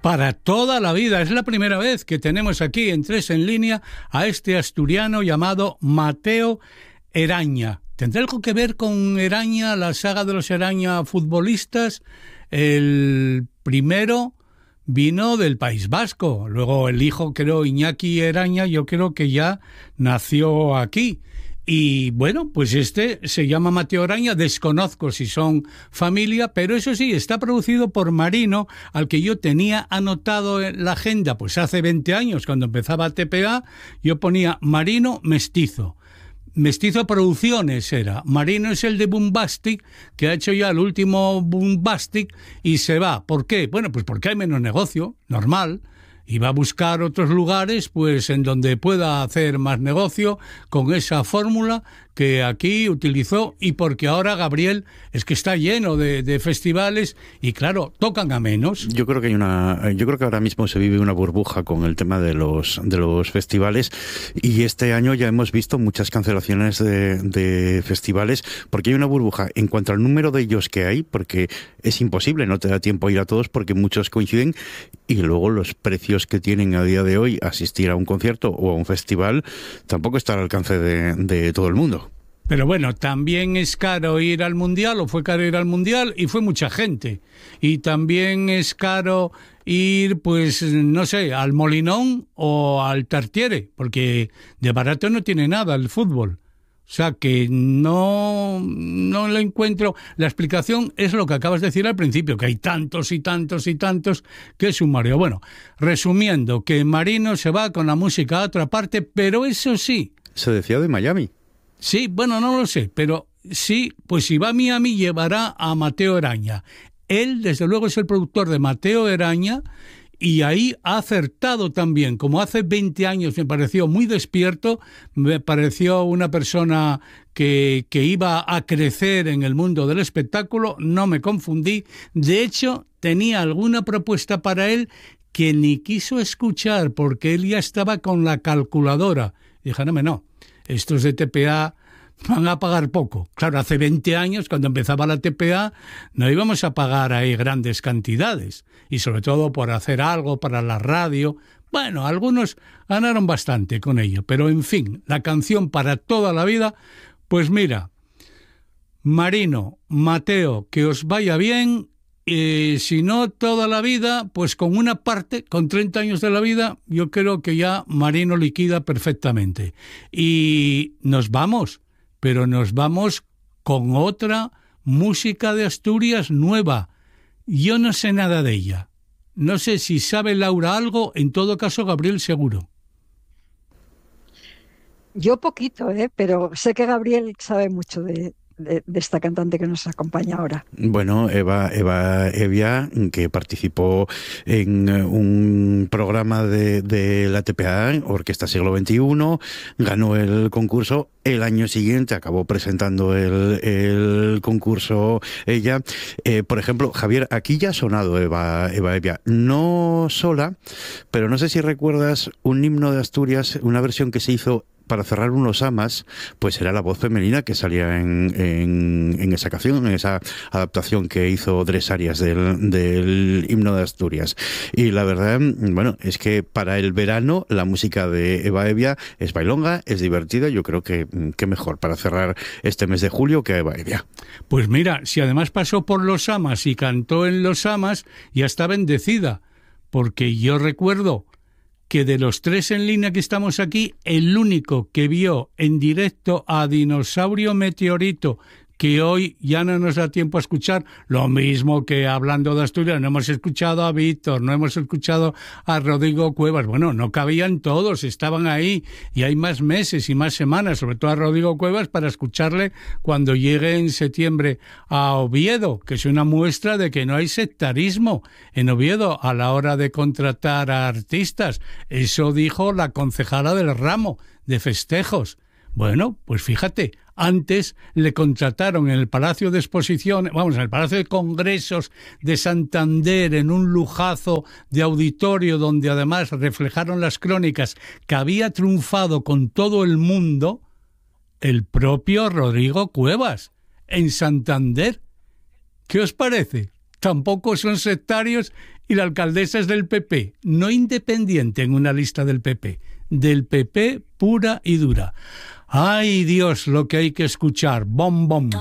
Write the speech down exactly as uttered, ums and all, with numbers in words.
Para toda la vida. Es la primera vez que tenemos aquí en Tres en Línea a este asturiano llamado Mateo Eraña. ¿Tendrá algo que ver con Eraña, la saga de los Eraña futbolistas? El primero vino del País Vasco. Luego el hijo, creo, Iñaki Eraña, yo creo que ya nació aquí. Y bueno, pues este se llama Mateo Eraña, desconozco si son familia, pero eso sí, está producido por Marino, al que yo tenía anotado en la agenda, pues hace veinte años, cuando empezaba T P A, yo ponía Marino Mestizo. Mestizo Producciones era. Marino es el de Boombastic, que ha hecho ya el último Boombastic y se va. ¿Por qué? Bueno, pues porque hay menos negocio, normal. Y va a buscar otros lugares pues en donde pueda hacer más negocio con esa fórmula que aquí utilizó, y porque ahora Gabriel es que está lleno de, de festivales y claro, tocan a menos. Yo creo que hay una, yo creo que ahora mismo se vive una burbuja con el tema de los de los festivales, y este año ya hemos visto muchas cancelaciones de, de festivales porque hay una burbuja en cuanto al número de ellos que hay, porque es imposible, no te da tiempo a ir a todos porque muchos coinciden, y luego los precios que tienen a día de hoy asistir a un concierto o a un festival tampoco está al alcance de, de todo el mundo. Pero bueno, también es caro ir al Mundial, o fue caro ir al Mundial, y fue mucha gente. Y también es caro ir, pues, no sé, al Molinón o al Tartiere, porque de barato no tiene nada el fútbol. O sea que no, no le encuentro. La explicación es lo que acabas de decir al principio, que hay tantos y tantos y tantos que es un mareo. Bueno, resumiendo, que Marino se va con la música a otra parte, pero eso sí. Se decía de Miami. Sí, bueno, no lo sé, pero sí, pues si va a Miami llevará a Mateo Eraña. Él, desde luego, es el productor de Mateo Eraña y ahí ha acertado también. Como hace veinte años me pareció muy despierto, me pareció una persona que, que iba a crecer en el mundo del espectáculo, no me confundí. De hecho, tenía alguna propuesta para él que ni quiso escuchar porque él ya estaba con la calculadora. Y dije, no, no. Estos de T P A van a pagar poco. Claro, hace veinte años, cuando empezaba la T P A, no íbamos a pagar ahí grandes cantidades. Y sobre todo por hacer algo para la radio. Bueno, algunos ganaron bastante con ello. Pero en fin, la canción para toda la vida, pues mira, Marino, Mateo, que os vaya bien. Y si no toda la vida, pues con una parte, con treinta años de la vida, yo creo que ya Marino liquida perfectamente. Y nos vamos, pero nos vamos con otra música de Asturias nueva. Yo no sé nada de ella. No sé si sabe Laura algo, en todo caso Gabriel seguro. Yo poquito, ¿eh? Pero sé que Gabriel sabe mucho de... De, de esta cantante que nos acompaña ahora. Bueno, Eva, Eva Evia, que participó en un programa de, de la T P A, Orquesta Siglo veintiuno, ganó el concurso, el año siguiente acabó presentando el, el concurso ella. Eh, por ejemplo, Javier, aquí ya ha sonado Eva, Eva Evia, no sola, pero no sé si recuerdas un himno de Asturias, una versión que se hizo para cerrar unos amas, pues era la voz femenina que salía en, en, en esa canción, en esa adaptación que hizo Dres Arias del, del himno de Asturias. Y la verdad, bueno, es que para el verano la música de Eva Evia es bailonga, es divertida. Yo creo que qué mejor para cerrar este mes de julio que Eva Evia. Pues mira, si además pasó por Los Amas y cantó en Los Amas, ya está bendecida, porque yo recuerdo que de los tres en línea que estamos aquí, el único que vio en directo a Dinosaurio Meteorito, que hoy ya no nos da tiempo a escuchar, lo mismo que hablando de Asturias, no hemos escuchado a Víctor, no hemos escuchado a Rodrigo Cuevas, bueno, no cabían todos, estaban ahí, y hay más meses y más semanas, sobre todo a Rodrigo Cuevas, para escucharle cuando llegue en septiembre a Oviedo, que es una muestra de que no hay sectarismo en Oviedo a la hora de contratar a artistas. Eso dijo la concejala del ramo de festejos. Bueno, pues fíjate, antes le contrataron en el Palacio de Exposiciones, vamos, en el Palacio de Congresos de Santander, en un lujazo de auditorio donde además reflejaron las crónicas que había triunfado con todo el mundo, el propio Rodrigo Cuevas, en Santander. ¿Qué os parece? Tampoco son sectarios Y la alcaldesa es del P P, no independiente en una lista del P P, del P P pura y dura. ¡Ay, Dios, lo que hay que escuchar! ¡Bom, bom!